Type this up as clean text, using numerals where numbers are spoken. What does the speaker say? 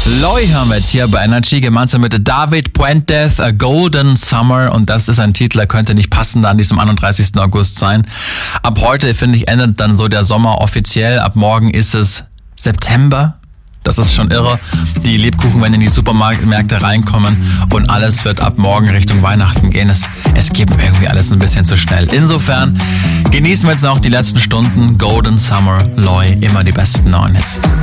Loy hören wir jetzt hier bei Energy, gemeinsam mit David Puentes, A Golden Summer. Und das ist ein Titel, der könnte nicht passender an diesem 31. August sein. Ab heute, finde ich, endet dann so der Sommer offiziell. Ab morgen ist es September. Das ist schon irre. Die Lebkuchen werden in die Supermärkte reinkommen und alles wird ab morgen Richtung Weihnachten gehen. Es geht irgendwie alles ein bisschen zu schnell. Insofern genießen wir jetzt noch die letzten Stunden. Golden Summer, Loy, immer die besten neuen Hits.